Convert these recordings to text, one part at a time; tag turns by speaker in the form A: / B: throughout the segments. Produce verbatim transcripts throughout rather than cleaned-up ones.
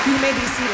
A: You may be seated.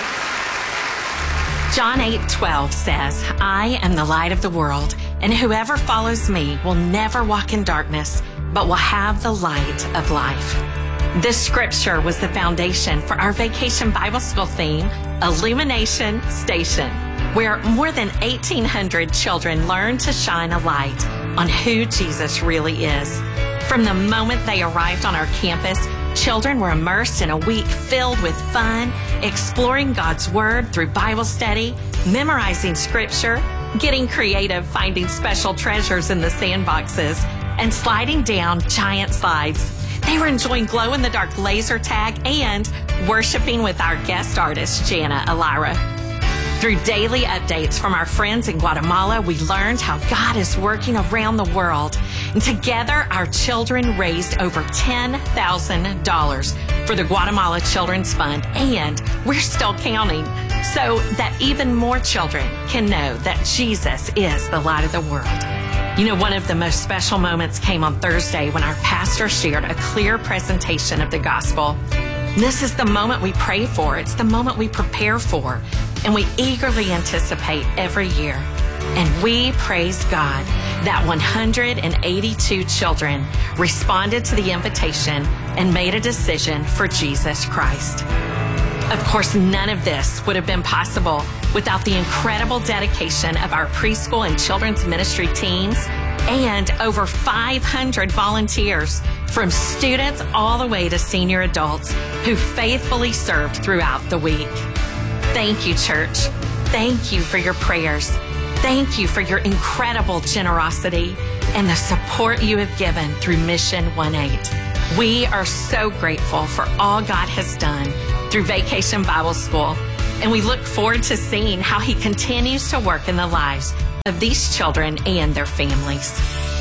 B: John eight twelve says, I am the light of the world, and whoever follows me will never walk in darkness, but will have the light of life. This scripture was the foundation for our Vacation Bible School theme, Illumination Station, where more than eighteen hundred children learn to shine a light on who Jesus really is. From the moment they arrived on our campus, children were immersed in a week filled with fun, exploring God's Word through Bible study, memorizing Scripture, getting creative, finding special treasures in the sandboxes, and sliding down giant slides. They were enjoying glow-in-the-dark laser tag and worshiping with our guest artist, Jana Elira. Through daily updates from our friends in Guatemala, we learned how God is working around the world. And together, our children raised over ten thousand dollars for the Guatemala Children's Fund, and we're still counting, so that even more children can know that Jesus is the light of the world. You know, one of the most special moments came on Thursday when our pastor shared a clear presentation of the gospel. This is the moment we pray for. It's the moment we prepare for, and we eagerly anticipate every year. And we praise God that one hundred eighty-two children responded to the invitation and made a decision for Jesus Christ. Of course, none of this would have been possible without the incredible dedication of our preschool and children's ministry teams and over five hundred volunteers, from students all the way to senior adults, who faithfully served throughout the week. Thank you, church. Thank you for your prayers. Thank you for your incredible generosity and the support you have given through Mission one eight. We are so grateful for all God has done through Vacation Bible School, and we look forward to seeing how He continues to work in the lives of these children and their families.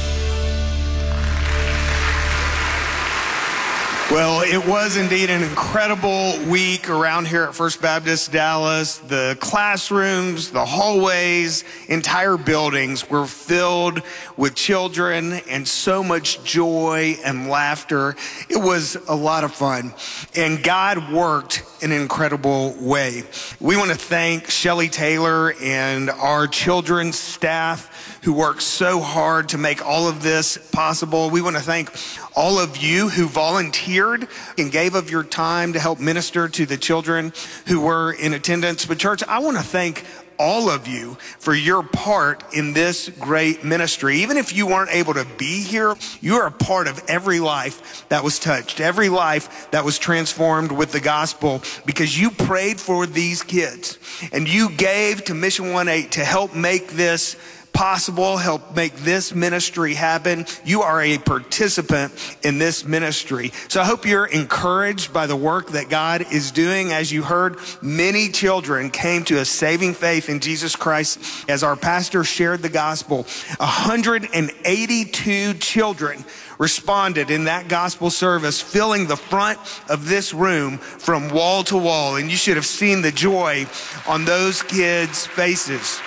C: Well, it was indeed an incredible week around here at First Baptist Dallas. The classrooms, the hallways, entire buildings were filled with children and so much joy and laughter. It was a lot of fun, and God worked in an incredible way. We want to thank Shelly Taylor and our children's staff who worked so hard to make all of this possible. We want to thank all of you who volunteered and gave of your time to help minister to the children who were in attendance. But church, I want to thank all of you for your part in this great ministry. Even if you weren't able to be here, you are a part of every life that was touched, every life that was transformed with the gospel, because you prayed for these kids and you gave to Mission one eight to help make this possible, help make this ministry happen. You are a participant in this ministry. So I hope you're encouraged by the work that God is doing. As you heard, many children came to a saving faith in Jesus Christ as our pastor shared the gospel. one hundred eighty-two children responded in that gospel service, filling the front of this room from wall to wall. And you should have seen the joy on those kids' faces.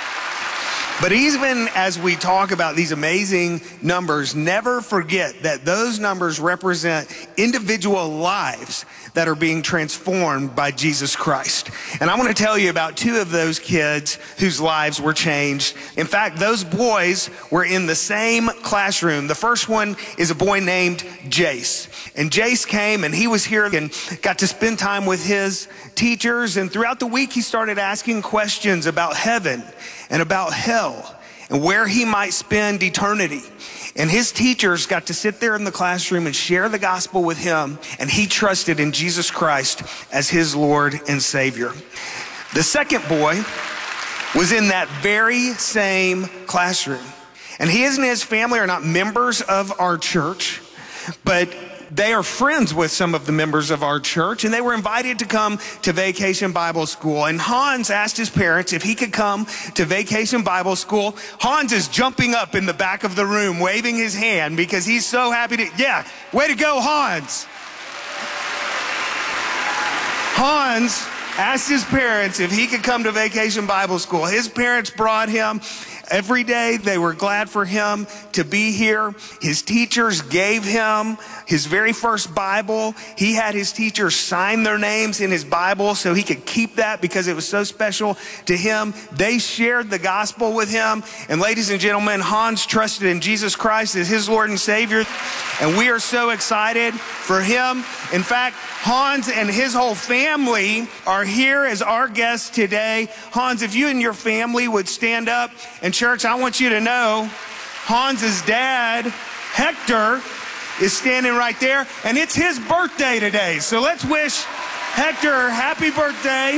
C: But even as we talk about these amazing numbers, never forget that those numbers represent individual lives that are being transformed by Jesus Christ. And I want to tell you about two of those kids whose lives were changed. In fact, those boys were in the same classroom. The first one is a boy named Jace. And Jace came and he was here and got to spend time with his teachers. And throughout the week, he started asking questions about heaven and about hell and where he might spend eternity. And his teachers got to sit there in the classroom and share the gospel with him, and he trusted in Jesus Christ as his Lord and Savior. The second boy was in that very same classroom, and he and his family are not members of our church, but they are friends with some of the members of our church, and they were invited to come to Vacation Bible School. And Hans asked his parents if he could come to Vacation Bible School. Hans is jumping up in the back of the room, waving his hand because he's so happy to, yeah, way to go, Hans. Hans asked his parents if he could come to Vacation Bible School. His parents brought him. every day. They were glad for him to be here. His teachers gave him his very first Bible. He had his teachers sign their names in his Bible so he could keep that because it was so special to him. They shared the gospel with him. And ladies and gentlemen, Hans trusted in Jesus Christ as his Lord and Savior. And we are so excited for him. In fact, Hans and his whole family are here as our guests today. Hans, if you and your family would stand up. And church, I want you to know, Hans's dad, Hector, is standing right there. And it's his birthday today. So let's wish Hector happy birthday.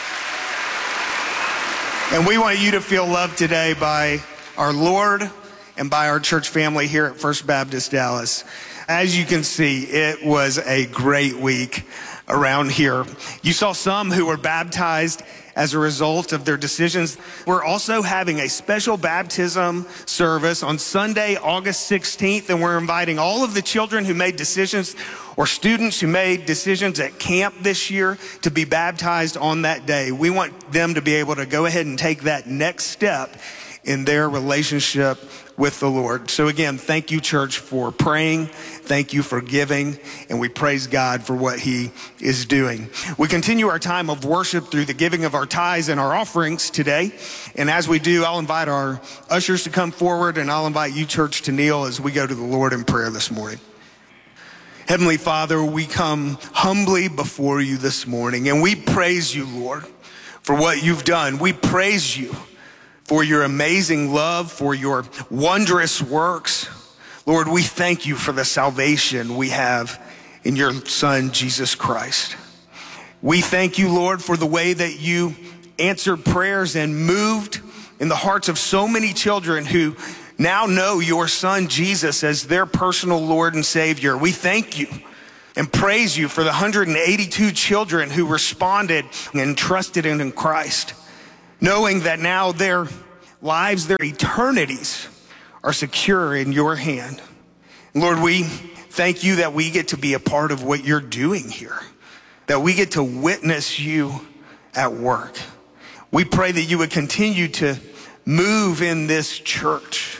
C: And we want you to feel loved today by our Lord and by our church family here at First Baptist Dallas. As you can see, it was a great week around here. You saw some who were baptized as a result of their decisions. We're also having a special baptism service on Sunday, August sixteenth, and we're inviting all of the children who made decisions or students who made decisions at camp this year to be baptized on that day. We want them to be able to go ahead and take that next step in their relationship with the Lord. So again, thank you, church, for praying. Thank you for giving. And we praise God for what he is doing. We continue our time of worship through the giving of our tithes and our offerings today. And as we do, I'll invite our ushers to come forward, and I'll invite you, church, to kneel as we go to the Lord in prayer this morning. Heavenly Father, we come humbly before you this morning, and we praise you, Lord, for what you've done. We praise you for your amazing love, for your wondrous works. Lord, we thank you for the salvation we have in your Son, Jesus Christ. We thank you, Lord, for the way that you answered prayers and moved in the hearts of so many children who now know your Son, Jesus, as their personal Lord and Savior. We thank you and praise you for the one hundred eighty-two children who responded and trusted in Christ, knowing that now their lives, their eternities are secure in your hand. Lord, we thank you that we get to be a part of what you're doing here, that we get to witness you at work. We pray that you would continue to move in this church.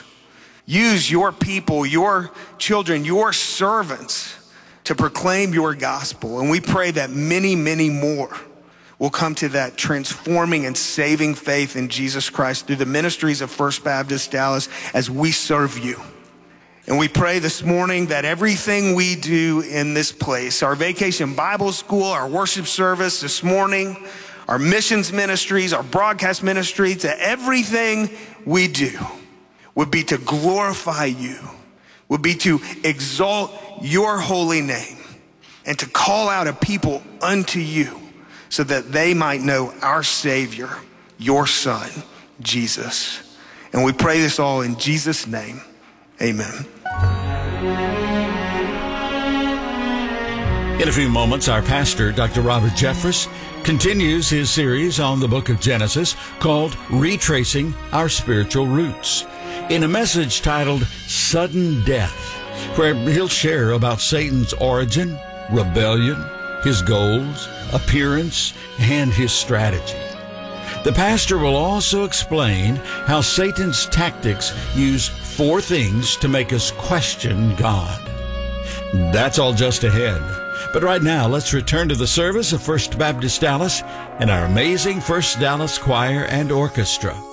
C: Use your people, your children, your servants to proclaim your gospel. And we pray that many, many more will come to that transforming and saving faith in Jesus Christ through the ministries of First Baptist Dallas as we serve you. And we pray this morning that everything we do in this place, our Vacation Bible School, our worship service this morning, our missions ministries, our broadcast ministries, that everything we do would be to glorify you, would be to exalt your holy name, and to call out a people unto you, so that they might know our Savior, your Son, Jesus. And we pray this all in Jesus' name. Amen.
A: In a few moments, our pastor, Doctor Robert Jeffress, continues his series on the book of Genesis called Retracing Our Spiritual Roots, in a message titled Sudden Death, where he'll share about Satan's origin, rebellion, his goals, appearance, and his strategy. The pastor will also explain how Satan's tactics use four things to make us question God. That's all just ahead. But right now, let's return to the service of First Baptist Dallas and our amazing First Dallas Choir and Orchestra.